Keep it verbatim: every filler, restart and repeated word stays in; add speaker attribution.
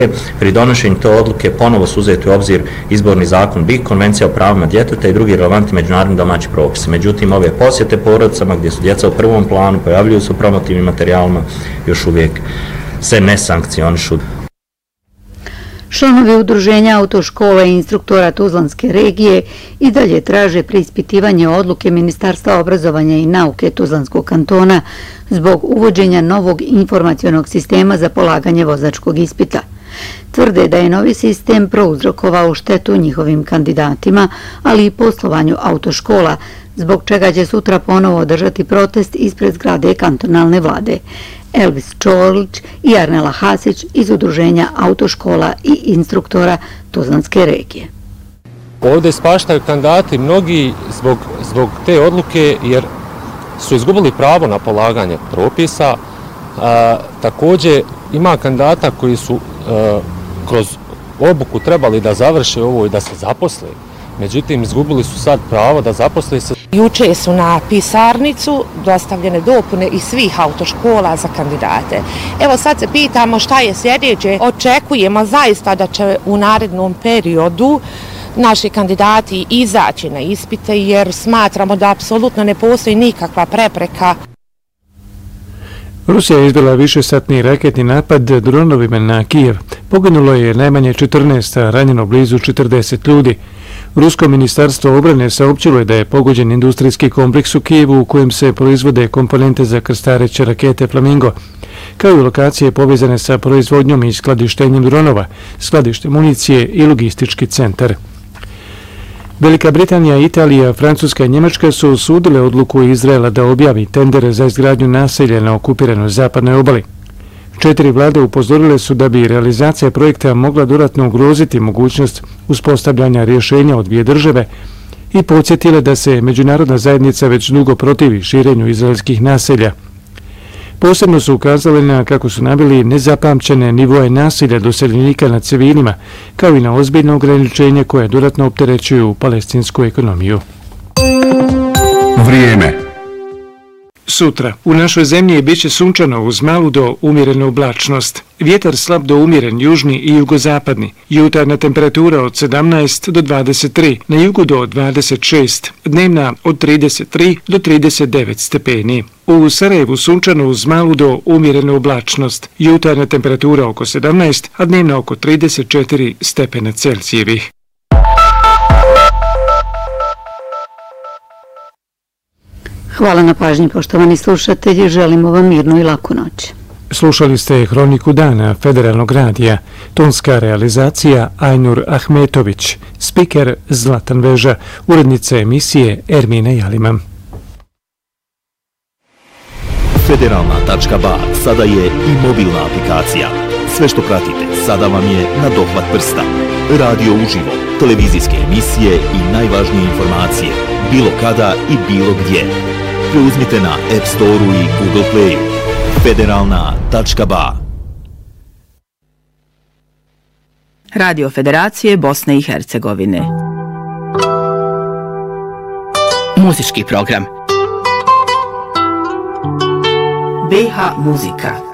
Speaker 1: Pri donošenju te odluke ponovo su uzeti u obzir izborni zakon B I K, Konvencija o pravima djeteta i drugi relevantni međunarodni domaći propisi. Međutim, ove posjete porodicama gdje su djeca u prvom planu, pojavljuju se u promotivnim materijalima, još uvijek se ne sankcionišu.
Speaker 2: Članovi udruženja autoškola i instruktora Tuzlanske regije i dalje traže preispitivanje odluke Ministarstva obrazovanja i nauke Tuzlanskog kantona zbog uvođenja novog informacionog sistema za polaganje vozačkog ispita. Tvrde da je novi sistem prouzrokovao štetu njihovim kandidatima, ali i poslovanju autoškola, zbog čega će sutra ponovo održati protest ispred zgrade kantonalne vlade. Elvis Čorlić i Arnela Hasić iz udruženja autoškola i instruktora Tuzlanske regije.
Speaker 3: Ovdje spaštaju kandidati mnogi zbog, zbog te odluke jer su izgubili pravo na polaganje propisa. A, također ima kandidata koji su a, kroz obuku trebali da završe ovo i da se zaposle. Međutim, izgubili su sad pravo da zaposle se.
Speaker 4: Juče su na pisarnicu dostavljene dopune iz svih autoškola za kandidate. Evo sad se pitamo šta je sljedeće. Očekujemo zaista da će u narednom periodu naši kandidati izaći na ispite jer smatramo da apsolutno ne postoji nikakva prepreka.
Speaker 5: Rusija je izvela višesatni raketni napad dronovima na Kijev. Poginulo je najmanje četrnaest, a ranjeno blizu četrdeset ljudi. Rusko ministarstvo obrane saopćilo je da je pogođen industrijski kompleks u Kijevu u kojem se proizvode komponente za krstareće rakete Flamingo, kao i lokacije povezane sa proizvodnjom i skladištenjem dronova, skladište municije i logistički centar. Velika Britanija, Italija, Francuska i Njemačka su osudile odluku Izraela da objavi tendere za izgradnju naselja na okupiranoj zapadnoj obali. Četiri vlade upozorile su da bi realizacija projekta mogla dodatno ugroziti mogućnost uspostavljanja rješenja od dvije države i podsjetile da se međunarodna zajednica već dugo protivi širenju izraelskih naselja. Posebno su ukazali na, kako su naveli, nezapamćene nivoje nasilja doseljenika nad civilima, kao i na ozbiljno ograničenje koje dodatno opterećuju palestinsku ekonomiju.
Speaker 6: Vrijeme.
Speaker 5: Sutra u našoj zemlji bit će sunčano uz malu do umjerenu oblačnost. Vjetar slab do umjeren južni i jugozapadni. Jutarnja temperatura od sedamnaest do dvadeset tri, na jugu do dvadeset šest, dnevna od trideset tri do trideset devet stepeni. U Sarajevu sunčano uz malu do umjerenu oblačnost. Jutarnja temperatura oko sedamnaest, a dnevna oko trideset četiri stepena Celzijevih.
Speaker 2: Hvala na pažnji, poštovani slušatelji, želimo vam mirnu i laku noć.
Speaker 5: Slušali ste Hroniku dana Federalnog radija, tonska realizacija Ajnur Ahmetović, spiker Zlatan Veža, urednica emisije Ermina Jalima.
Speaker 7: Federalna tačka ba sada je i mobilna aplikacija. Sve što pratite sada vam je na dohvat prsta. Radio uživo, televizijske emisije i najvažnije informacije, bilo kada i bilo gdje. Preuzmite na App Store-u i Google Play-u. Federalna tačka ba.
Speaker 8: Radio Federacije Bosne i Hercegovine. Muzički program.
Speaker 9: be ha muzika.